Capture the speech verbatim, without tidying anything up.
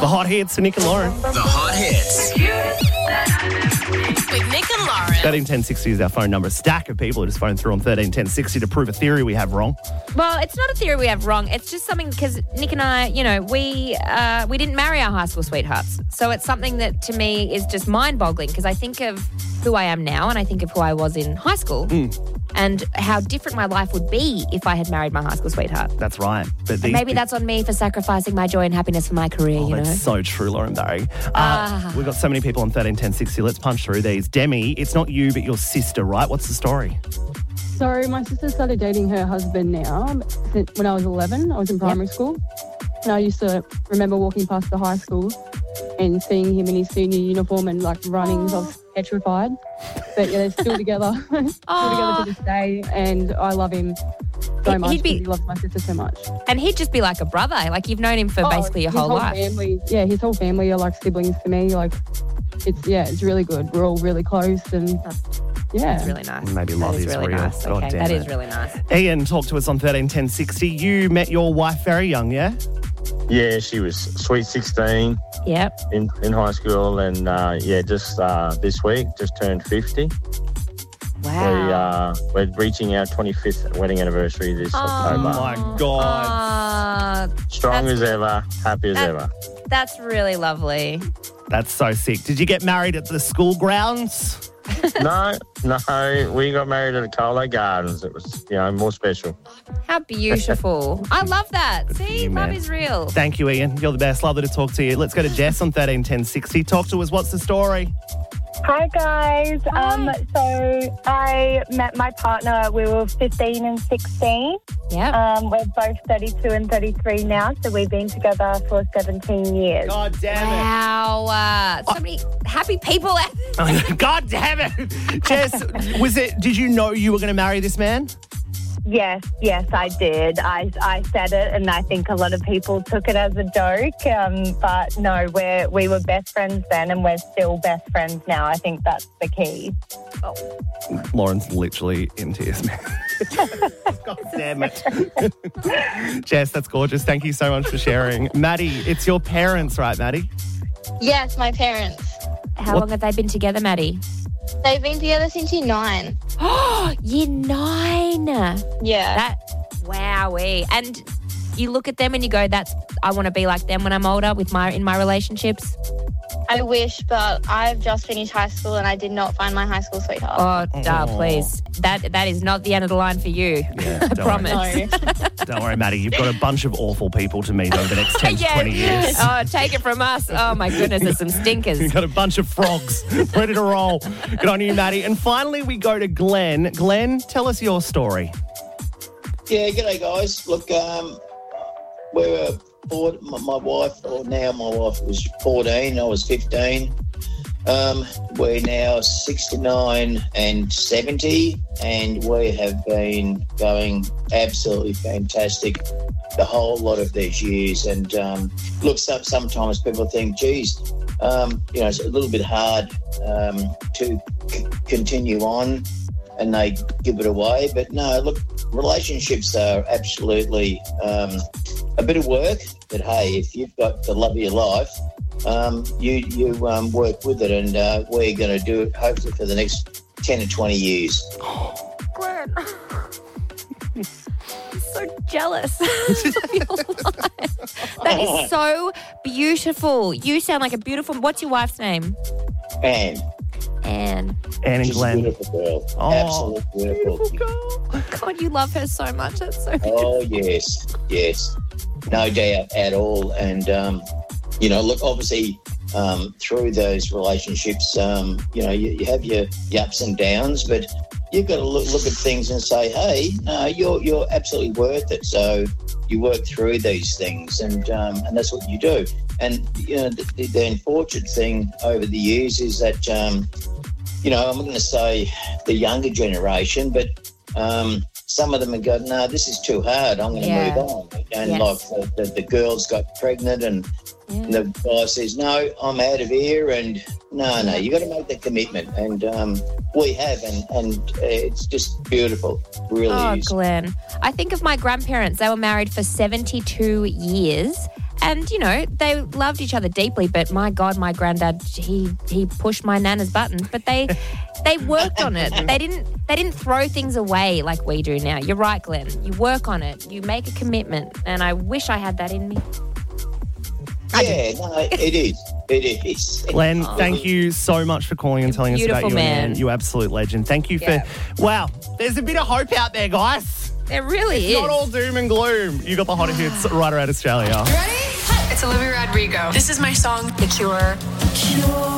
The hot hits for Nick and Lauren. The hot hits. With Nick and Lauren. thirteen ten sixty is our phone number. A stack of people just phoned through on thirteen ten sixty to prove a theory we have wrong. Well, it's not a theory we have wrong. It's just something because Nick and I, you know, we uh, we didn't marry our high school sweethearts. So it's something that to me is just mind-boggling because I think of who I am now and I think of who I was in high school Mm. and how different my life would be if I had married my high school sweetheart. That's right. But these And maybe pe- that's on me for sacrificing my joy and happiness for my career, Oh, you know. that's so true, Lauren Barry. Uh, Ah. We've got so many people on thirteen ten sixty. Let's punch through these. Demi, it's not you, but your sister, right? What's the story? So my sister started dating her husband now since when I was eleven. I was in primary school. And I used to remember walking past the high school and seeing him in his senior uniform and like running. I was petrified. But yeah, they're still together. still together to this day. And I love him so He'd- much he'd be- because he loves my sister so much. And he'd just be like a brother. Like you've known him for Oh, basically your his whole, life. Family, yeah, his whole family are like siblings to me. Like, it's, yeah, it's really good. We're all really close and, yeah. That's really nice. Maybe That love is is really real. nice. God Okay, damn that it. is really nice. Ian, talk to us on thirteen ten sixty. You met your wife very young, yeah? Yeah, she was sweet sixteen Yep. in, in high school, and uh, yeah, just uh, this week, just turned fifty. Wow. We, uh, we're reaching our twenty-fifth wedding anniversary this Oh October. my God. Ah, Strong that's- as ever, happy as that- ever. that's really lovely. That's so sick. Did you get married at the school grounds? no, no, we got married at the Colo Gardens. It was, you know, more special. How beautiful. I love that. Good for See, you, love man. is real. Thank you, Ian. You're the best. Lovely to talk to you. Let's go to Jess on thirteen ten sixty. Talk to us. What's the story? Hi guys. Hi. Um, so I met my partner. We were fifteen and sixteen. Yeah. Um, we're both thirty-two and thirty-three now, so we've been together for seventeen years. God damn Wow. Uh, so many happy people out there. it. God damn it. Jess, was it, did you know you were going to marry this man? Yes, yes, I did. I, I said it, and I think a lot of people took it as a joke. Um, but no, we're we were best friends then, and we're still best friends now. I think that's the key. Lauren's literally in tears, man. God damn it. Jess, that's gorgeous. Thank you so much for sharing. Maddie, it's your parents, right, Maddie? Yes, my parents. How What- long have they been together, Maddie? They've been together since year nine. Oh, year nine. Yeah. That, wowee. And you look at them and you go, "That's I want to be like them when I'm older with my in my relationships." I wish, but I've just finished high school and I did not find my high school sweetheart. Oh, uh, please. That That is not the end of the line for you. Yeah, I don't promise. worry. Don't worry, Maddie. You've got a bunch of awful people to meet over the next ten to Yeah. twenty years. Oh, take it from us. Oh, my goodness, there's some stinkers. You've got a bunch of frogs ready to roll. Good on you, Maddie. And finally, we go to Glenn. Glenn, tell us your story. Yeah, g'day guys. Look, um, we were bored. My, my wife, or now my wife was fourteen. I was fifteen. Um, we're now sixty-nine and seventy, and we have been going absolutely fantastic the whole lot of these years. And um, look, some, sometimes people think, geez, um, you know, it's a little bit hard um, to c- continue on, and they give it away. But no, look, relationships are absolutely um, a bit of work. But hey, if you've got the love of your life, um, you you um, work with it, and uh, we're going to do it hopefully for the next ten to twenty years. Glenn. I'm so jealous of your life. That is so beautiful. You sound like a beautiful... What's your wife's name? And Anne. Anne and she's a Glenn. beautiful girl, Oh, absolutely beautiful. girl. God, you love her so much. That's so beautiful. Oh yes, yes, no doubt at all. And um, you know, look, obviously um, through those relationships, um, you know, you, you have your, your ups and downs, but you've got to look, look at things and say, hey, no, you're you're absolutely worth it. So you work through these things, and um, and that's what you do. And you know, the, the unfortunate thing over the years is that um, you know, I'm going to say the younger generation, but um, some of them have gone, no, this is too hard. I'm going to Yeah. move on. And Yes. like the, the, the girls got pregnant, and Yeah. the guy says, no, I'm out of here. And no, no, you got to make the commitment. And um, we have, and, and uh, it's just beautiful. Really Oh, is. Glenn. I think of my grandparents. They were married for seventy-two years And, you know, they loved each other deeply, but my God, my granddad, he he pushed my nana's buttons. But they they worked on it. They didn't they didn't throw things away like we do now. You're right, Glenn. You work on it. You make a commitment. And I wish I had that in me. Yeah, no, it is. It is. Len, thank you so much for calling and telling us about Beautiful you man. and Anne. You absolute legend. Thank you Yeah. for... Wow, there's a bit of hope out there, guys. It really It's is. not all doom and gloom. You got the hotter hits right around Australia. Ready? Hi, it's Olivia Rodrigo. This is my song, The Cure. Cure.